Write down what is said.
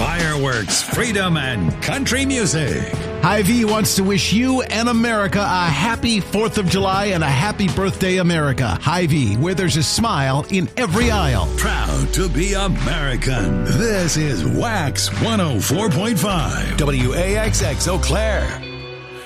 fireworks, freedom, and country music. Hy-Vee wants to wish you and America a happy 4th of July and a happy birthday, America. Hy-Vee, where there's a smile in every aisle. Proud to be American. This is Wax 104.5. WAXX Eau Claire.